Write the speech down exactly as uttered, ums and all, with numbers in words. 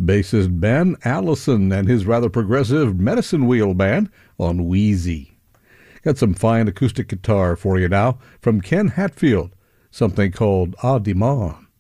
bassist Ben Allison and his rather progressive Medicine Wheel Band on Wheezy. Got some fine acoustic guitar for you now from Ken Hatfield, something called A Demon.